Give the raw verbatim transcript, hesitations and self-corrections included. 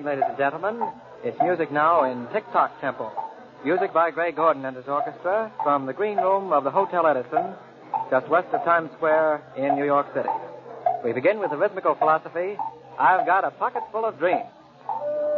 ladies and gentlemen. It's music now in tick-tock tempo. Music by Gray Gordon and his orchestra from the green room of the Hotel Edison, just west of Times Square in New York City. We begin with the rhythmical philosophy, I've Got a Pocket Full of Dreams.